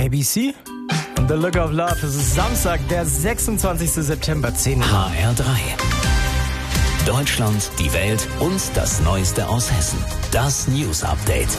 ABC und The Look of Love. Es ist Samstag, der 26. September, 10 Uhr. HR3. Deutschland, die Welt und das Neueste aus Hessen. Das News Update.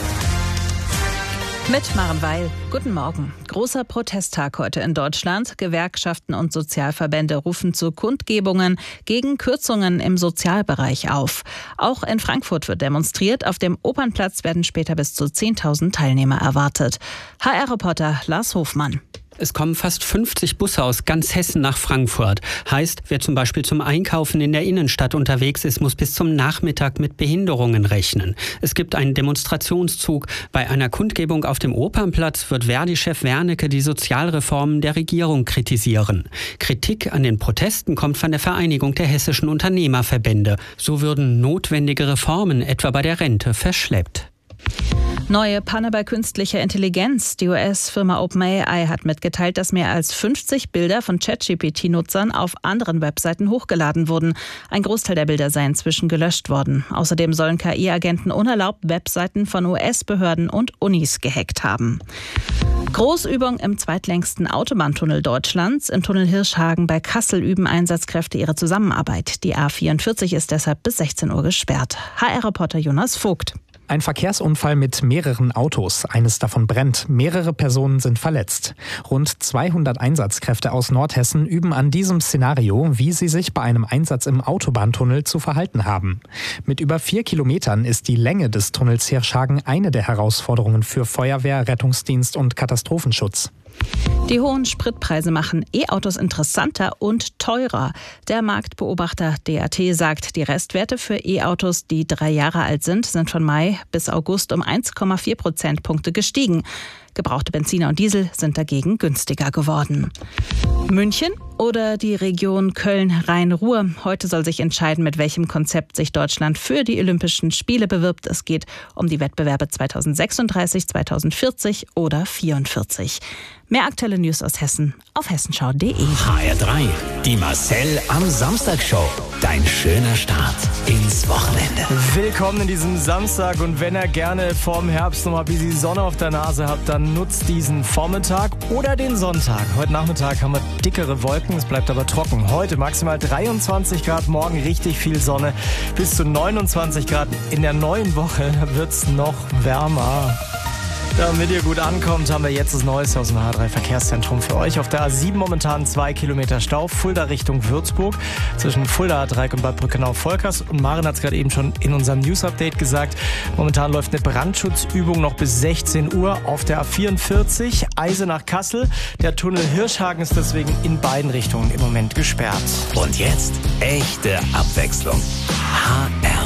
Mit Maren Weil. Guten Morgen. Großer Protesttag heute in Deutschland. Gewerkschaften und Sozialverbände rufen zu Kundgebungen gegen Kürzungen im Sozialbereich auf. Auch in Frankfurt wird demonstriert. Auf dem Opernplatz werden später bis zu 10.000 Teilnehmer erwartet. HR-Reporter Lars Hofmann. Es kommen fast 50 Busse aus ganz Hessen nach Frankfurt. Heißt, wer zum Beispiel zum Einkaufen in der Innenstadt unterwegs ist, muss bis zum Nachmittag mit Behinderungen rechnen. Es gibt einen Demonstrationszug. Bei einer Kundgebung auf dem Opernplatz wird Verdi-Chef Wernicke die Sozialreformen der Regierung kritisieren. Kritik an den Protesten kommt von der Vereinigung der hessischen Unternehmerverbände. So würden notwendige Reformen, etwa bei der Rente, verschleppt. Neue Panne bei künstlicher Intelligenz. Die US-Firma OpenAI hat mitgeteilt, dass mehr als 50 Bilder von ChatGPT-Nutzern auf anderen Webseiten hochgeladen wurden. Ein Großteil der Bilder sei inzwischen gelöscht worden. Außerdem sollen KI-Agenten unerlaubt Webseiten von US-Behörden und Unis gehackt haben. Großübung im zweitlängsten Autobahntunnel Deutschlands. Im Tunnel Hirschhagen bei Kassel üben Einsatzkräfte ihre Zusammenarbeit. Die A44 ist deshalb bis 16 Uhr gesperrt. HR-Reporter Jonas Vogt. Ein Verkehrsunfall mit mehreren Autos. Eines davon brennt. Mehrere Personen sind verletzt. Rund 200 Einsatzkräfte aus Nordhessen üben an diesem Szenario, wie sie sich bei einem Einsatz im Autobahntunnel zu verhalten haben. Mit über 4 Kilometern ist die Länge des Tunnels Hirschhagen eine der Herausforderungen für Feuerwehr, Rettungsdienst und Katastrophenschutz. Die hohen Spritpreise machen E-Autos interessanter und teurer. Der Marktbeobachter DAT sagt, die Restwerte für E-Autos, die 3 Jahre alt sind von Mai bis August um 1,4 Prozentpunkte gestiegen. Gebrauchte Benziner und Diesel sind dagegen günstiger geworden. München oder die Region Köln-Rhein-Ruhr? Heute soll sich entscheiden, mit welchem Konzept sich Deutschland für die Olympischen Spiele bewirbt. Es geht um die Wettbewerbe 2036, 2040 oder 2044. Mehr aktuelle News aus Hessen auf hessenschau.de. HR3, die Marcel am Samstag Show. Dein schöner Start ins Wochenende. Willkommen in diesem Samstag und wenn ihr gerne vorm Herbst noch mal ein bisschen Sonne auf der Nase habt, dann nutzt diesen Vormittag oder den Sonntag. Heute Nachmittag haben wir dickere Wolken, es bleibt aber trocken. Heute maximal 23 Grad, morgen richtig viel Sonne, bis zu 29 Grad. In der neuen Woche wird es noch wärmer. Damit ihr gut ankommt, haben wir jetzt das Neueste aus dem H3 Verkehrszentrum für euch. Auf der A7 momentan 2 Kilometer Stau, Fulda Richtung Würzburg, zwischen Fulda, Dreieck und Bad Brückenau-Volkers. Und Maren hat es gerade eben schon in unserem News-Update gesagt, momentan läuft eine Brandschutzübung noch bis 16 Uhr auf der A44, Eisenach-Kassel. Der Tunnel Hirschhagen ist deswegen in beiden Richtungen im Moment gesperrt. Und jetzt echte Abwechslung. HR3.